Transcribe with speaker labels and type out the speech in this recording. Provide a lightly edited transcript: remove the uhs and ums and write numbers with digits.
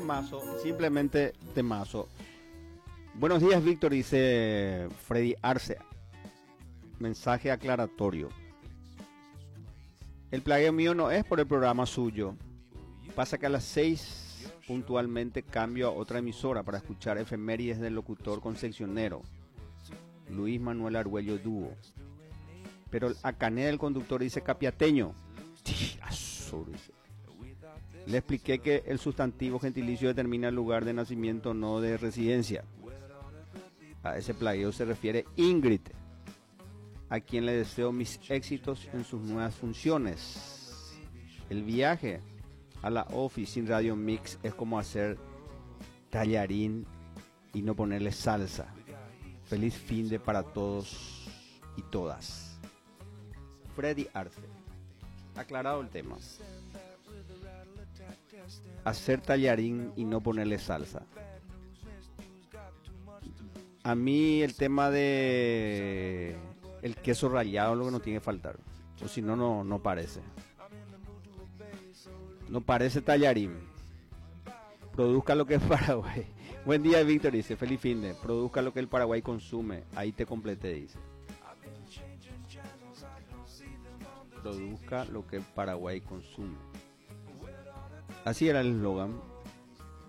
Speaker 1: temazo, simplemente temazo. Buenos días, Víctor, dice Freddy Arce. Mensaje aclaratorio. El plagueo mío no es por el programa suyo. Pasa que a las 6 puntualmente cambio a otra emisora para escuchar efemérides del locutor concepcionero Luis Manuel Argüello Dúo. Pero a Cané del conductor dice capiateño. Le expliqué que el sustantivo gentilicio determina el lugar de nacimiento, no de residencia. A ese plagueo se refiere Ingrid, a quien le deseo mis éxitos en sus nuevas funciones. El viaje a la office sin Radio Mix es como hacer tallarín y no ponerle salsa. Feliz fin de para todos y todas. Freddy Arce. Aclarado el tema. Hacer tallarín y no ponerle salsa. A mí el tema de el queso rallado es lo que no tiene que faltar. O si no, no parece. No parece tallarín. Produzca lo que es Paraguay. Buen día, Víctor, dice. Feliz fin de. Produzca lo que el Paraguay consume. Ahí te completé, dice. Produzca lo que el Paraguay consume. Así era el eslogan.